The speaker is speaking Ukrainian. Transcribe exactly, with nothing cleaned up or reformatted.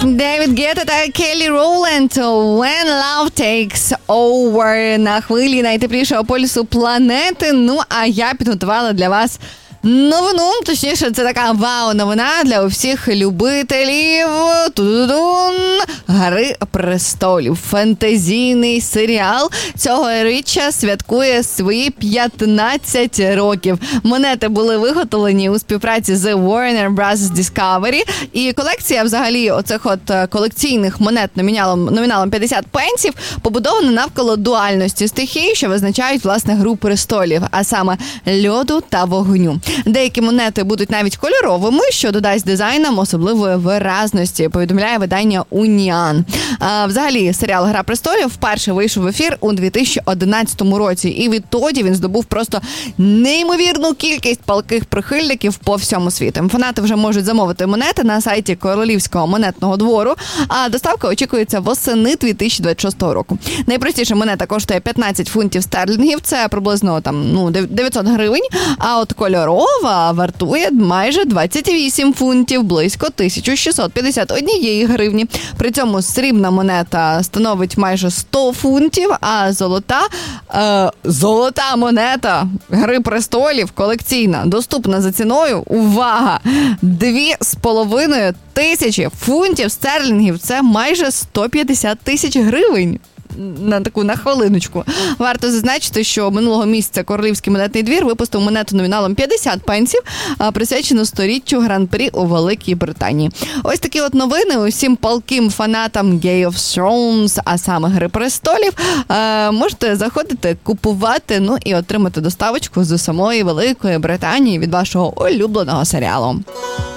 Девід Гетта та Келлі Роуленд «When Love Takes Over» на хвилі найтеплішого полюсу планети. Ну, а я підготувала для вас новину, точніше, це така вау-новина для усіх любителів ту-ду-дун, «Гри престолів». Фентезійний серіал цьогоріччя святкує свої п'ятнадцять років. Монети були виготовлені у співпраці з Warner Bros. Discovery, і колекція взагалі оцих от колекційних монет номіналом, номіналом п'ятдесят пенсів побудована навколо дуальності стихій, що визначають, власне, «Гру престолів», а саме льоду та вогню. Деякі монети будуть навіть кольоровими, що додасть дизайнам особливої виразності, повідомляє видання Уніан. А, взагалі, серіал «Гра престолів» вперше вийшов в ефір у дві тисячі одинадцятому році, і відтоді він здобув просто неймовірну кількість палких прихильників по всьому світу. Фанати вже можуть замовити монети на сайті Королівського монетного двору, а доставка очікується восени дві тисячі двадцять шостого року. Найпростіша монета коштує п'ятнадцять фунтів стерлінгів, це приблизно там, ну, дев'ятсот гривень, а от кольорова вартує майже двадцять вісім фунтів, близько тисяча шістсот п'ятдесят однієї гривні. При цьому срібна монета становить майже сто фунтів, а золота, е, золота монета «Гри престолів» колекційна, доступна за ціною, увага, дві з половиною тисячі фунтів стерлінгів, це майже сто п'ятдесят тисяч гривень. На таку, на хвилиночку. Варто зазначити, що минулого місяця Королівський монетний двір випустив монету номіналом п'ятдесят пенсів, присвячену сторіччю Гран-прі у Великій Британії. Ось такі от новини усім палким фанатам Game of Thrones, а саме «Гри престолів», можете заходити, купувати, ну і отримати доставочку з самої Великої Британії від вашого улюбленого серіалу.